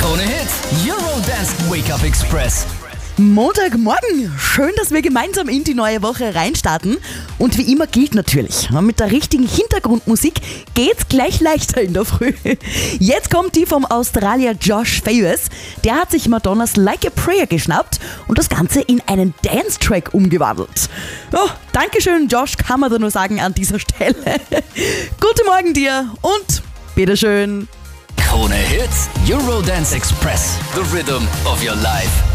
Krone Hits, Eurodance Wake-Up Express. Montagmorgen, schön, dass wir gemeinsam in die neue Woche reinstarten. Und wie immer gilt natürlich, mit der richtigen Hintergrundmusik geht's gleich leichter in der Früh. Jetzt kommt die vom Australier Josh Fayes. Der hat sich Madonnas Like a Prayer geschnappt und das Ganze in einen Dance-Track umgewandelt. Oh, Dankeschön, Josh, kann man da nur sagen an dieser Stelle. Guten Morgen dir und bitteschön. Krone Hits, Eurodance Express. The rhythm of your life.